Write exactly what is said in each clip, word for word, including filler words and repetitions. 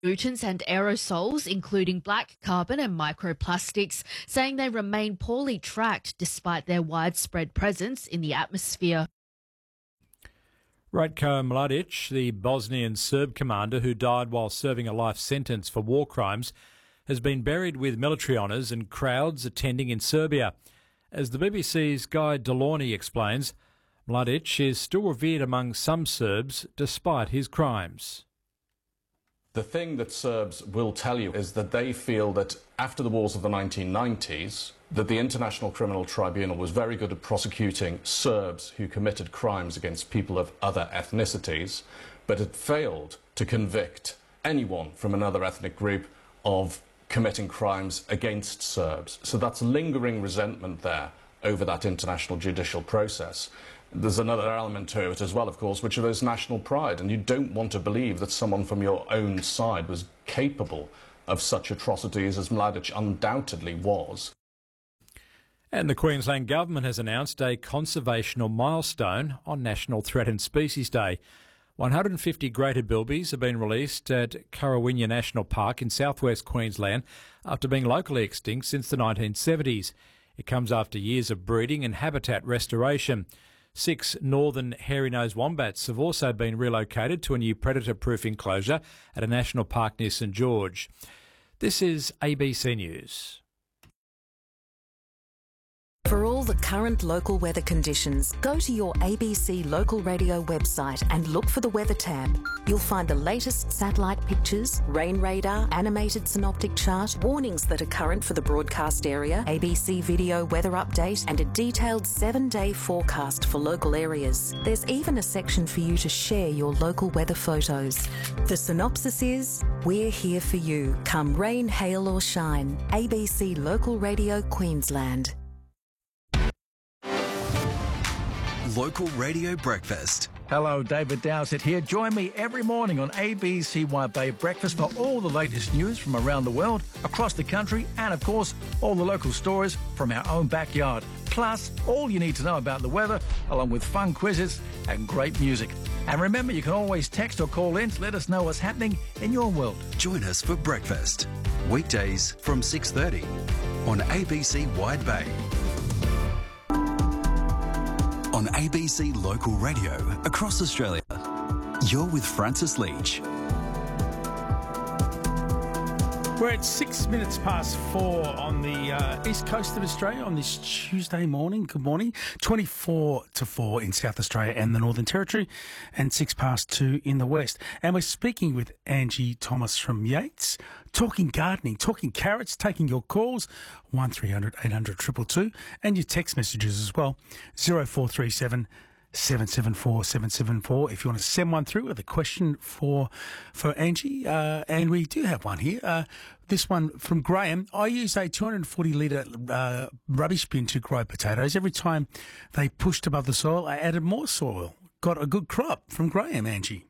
pollutants and aerosols, including black carbon and microplastics, saying they remain poorly tracked despite their widespread presence in the atmosphere. Ratko Mladic, the Bosnian Serb commander who died while serving a life sentence for war crimes, has been buried with military honours and crowds attending in Serbia. As the B B C's Guy Delaunay explains, Mladic is still revered among some Serbs despite his crimes. The thing that Serbs will tell you is that they feel that after the wars of the nineteen nineties, that the International Criminal Tribunal was very good at prosecuting Serbs who committed crimes against people of other ethnicities, but it failed to convict anyone from another ethnic group of committing crimes against Serbs. So that's lingering resentment there over that international judicial process. There's another element to it as well, of course, which is national pride, and you don't want to believe that someone from your own side was capable of such atrocities as Mladic undoubtedly was. And the Queensland Government has announced a conservational milestone on National Threatened Species Day. one hundred fifty greater bilbies have been released at Currawinya National Park in southwest Queensland after being locally extinct since the nineteen seventies. It comes after years of breeding and habitat restoration. Six northern hairy-nosed wombats have also been relocated to a new predator-proof enclosure at a national park near St George. This is A B C News. For all the current local weather conditions, go to your A B C local radio website and look for the weather tab. You'll find the latest satellite pictures, rain radar, animated synoptic chart, warnings that are current for the broadcast area, A B C video weather update, and a detailed seven-day forecast for local areas. There's even a section for you to share your local weather photos. The synopsis is, we're here for you, come rain, hail or shine. A B C Local Radio Queensland. Local Radio Breakfast. Hello, David Dowsett here. Join me every morning on A B C Wide Bay Breakfast for all the latest news from around the world, across the country, and of course, all the local stories from our own backyard. Plus, all you need to know about the weather, along with fun quizzes and great music. And remember, you can always text or call in to let us know what's happening in your world. Join us for breakfast, weekdays from six thirty on A B C Wide Bay. On A B C Local Radio across Australia, you're with Francis Leach. We're at six minutes past four on the uh, east coast of Australia on this Tuesday morning. Good morning. twenty-four to four in South Australia and the Northern Territory, and six past two in the west. And we're speaking with Angie Thomas from Yates, talking gardening, talking carrots, taking your calls, one three hundred eight hundred two two two, and your text messages as well, zero four three seven seven seven four seven seven four if you want to send one through with a question for for Angie. Uh, and we do have one here. Uh, this one from Graham. I use a two hundred forty litre uh, rubbish bin to grow potatoes. Every time they pushed above the soil, I added more soil. Got a good crop from Graham, Angie.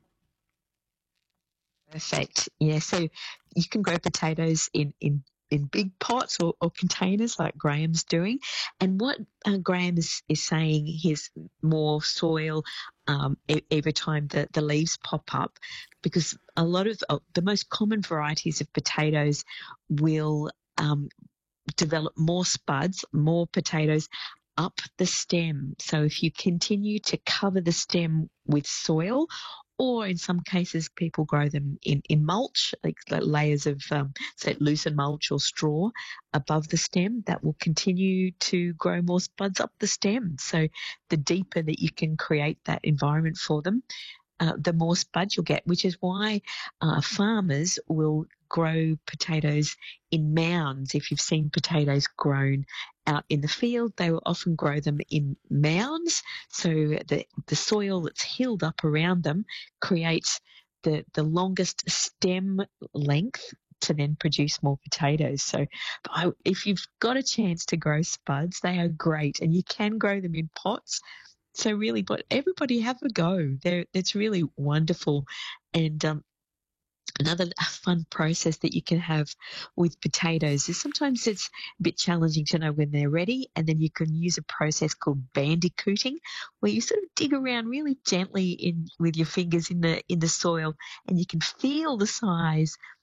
Perfect. Yeah, so you can grow potatoes in, in in big pots or, or containers like Graham's doing. And what uh, Graham is, is saying is more soil um, e- every time the, the leaves pop up, because a lot of uh, the most common varieties of potatoes will um, develop more spuds, more potatoes up the stem. So if you continue to cover the stem with soil, or in some cases, people grow them in, in mulch, like, like layers of, um, say, loosened mulch or straw above the stem, that will continue to grow more spuds up the stem. So the deeper that you can create that environment for them, uh, the more spuds you'll get, which is why uh, farmers will grow potatoes in mounds. If you've seen potatoes grown out in the field, they will often grow them in mounds. So the, the soil that's hilled up around them creates the, the longest stem length to then produce more potatoes. So I, if you've got a chance to grow spuds, they are great, and you can grow them in pots. So really, but everybody have a go. They're, it's really wonderful. And um, another fun process that you can have with potatoes is sometimes it's a bit challenging to know when they're ready, and then you can use a process called bandicooting, where you sort of dig around really gently in with your fingers in the in the soil, and you can feel the size